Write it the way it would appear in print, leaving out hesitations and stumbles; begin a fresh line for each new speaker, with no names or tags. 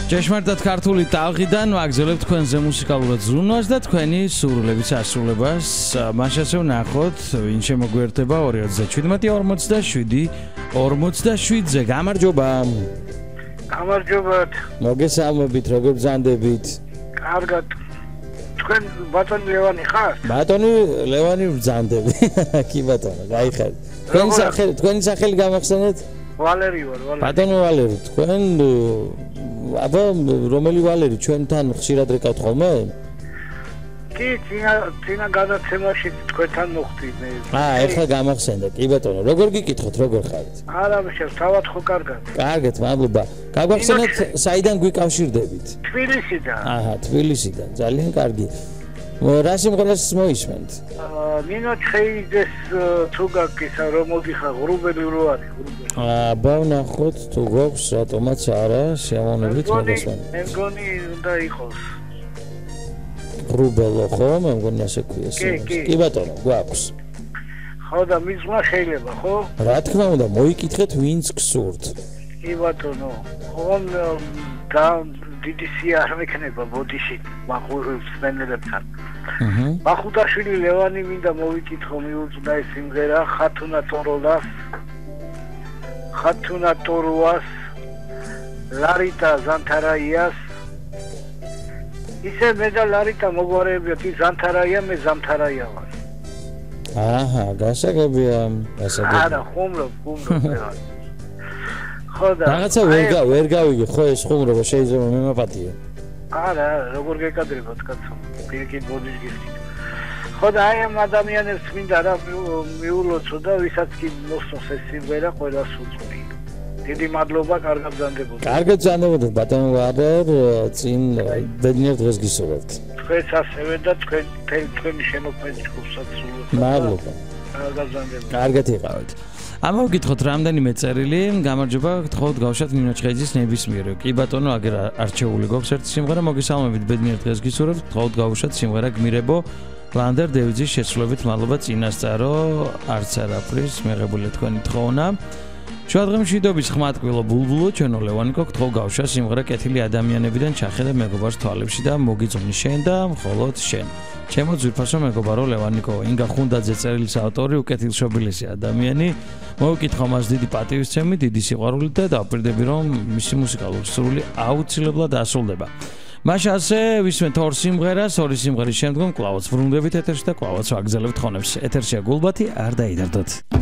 ჭეშმარიტად ქართული ტალღიდან ვაგზავნებთ თქვენზე მუსიკალურად ზრუნვას და თქვენი სურვილების ასრულებას. მაშასე ვნახოთ, ვინ შემოგვიერთდება 2017-47-47-ზე. გამარჯობა.
გამარჯობათ.
მოგესალმებით, როგორ ბრძანდებით?
კარგად. თქვენ ბატონი ლევანი ხარ?
ბატონი ლევანი ბრძანდები. კი ბატონო, გაიხარეთ. თქვენი სახელი გამახსენეთ?
ვალერი ვარ, ვალერი.
ბატონო ვალერი, თქვენ აბა რომელი ვალერი ჩვენთან ხშირად რეკავთ ხოლმე?
კი, წინა გადაცემაში თქვენთან მოხდი მე.
ეხლა გამახსენდა. კი ბატონო, როგორ გიკითხოთ, როგორ ხართ?
არა, თავად ხო კარგად.
კარგად, მადლობა. გაგვახსენეთ, საიდან გვიკავშირდებით?
თბილისიდან.
თბილისიდან. ძალიან კარგი. რა სიმღერას მოისმენთ?
ნინო ჩხეიძეს თუ გაქვს რომ მოდიხარ ღრუბელი რო არის, ღრუბელი.
აბა ვნახოთ თუ გვაქვს რატომაც არა შემოვნებით მოგესმენთ.
მე მგონი უნდა იყოს.
ღრუბელო ხო? მე მგონი ასე ქვია. კი ბატონო, გვაქვს.
ხო და მისმა შეიძლება, ხო?
რა თქმა უნდა, მოიკითხეთ ვინც გსურთ.
კი ბატონო, ხომ და დიდი სიარ მექნება ბოდიში მახურებს მენელებთან. მახუდაშვილი ლევანი მინდა მოვიკითხო მიუძნა ეს სიმღერა ხათუნა ტორუას ლარიტა ზანთარაიას ისე მე და ლარიტა მოგვარებიათ ის ზანთარაია მე ზამთარაია ვარ.
აჰა, გასაგებია.
არა, ხუმრობ ხოდა
რაღაცა ვერ გავიგე ხო ეს ხუმრობა შეიძლება მემაპატიო.
არა, როგორ გეკადრებათ კაცო. პირიქით ბოდიშ გიხდით. ხოდა აი ამ ადამიანებს მინდა რა მიულოცო და ვისაც კი მოსწონს ეს სიმღერა ყველას უწყვი. დიდი მადლობა, კარგად ბრძანდებოდეთ. კარგად ბრძანდებოდეთ, ბატონო ვარდერ, წინ ბედნიერ დღეს გისურვებთ. თქვენც ასევე და თქვენი შემოქმედი ჯგუფსაც სულობთ.
მადლობა.
კარგად ბრძანდებოდეთ.
კარგად იყავით. ამავე გითხოთ რამდენიმე წერილი, გამარჯობა, გთხოვთ გავშათ ნინო ჩხეიძის ნებისმიერ. კი ბატონო, აგერ არჩეული გვაქვს ერთი სიმღერა, მოგესალმებით, ბედნიერ დღეს გისურვებთ, გთხოვთ გავშათ სიმღერა გმირებო ლანდერ დევიძის შესრულებით, მადლობა წინასწარო, არც არაფრის, მიღებული თქვენი თხოვნა. ჩვენდღემშვიდობის ხმატკბილო ბულბულო, ჩვენო ლევანიკო, გთხოვ გავშა სიმღერა კეთილი ადამიანებიდან ჩახედა მეგობარს თვალებში და მოგიწვნი შენ და მხოლოდ შენ. ჩემო ძვირფასო მეგობარო ლევანიკო, ინგა ხუნდაძე წერილის ავტორი, უკეთილშობილესი ადამიანი. მოვიკითხო მას დიდი პატივისცემი, დიდი სიყვარული და დავპირდები რომ მისი მუსიკალური სურვილი აუცილებლად ასრულდება. მაშასე ვისმენთ ორ სიმღერას, ორი სიმღერის შემდგომ კლავაც ბრუნდებით ეთერში და კლავაც ვაგზავნებთ ხონებს. ეთერშია გულბათი, არ დაიდარდოთ.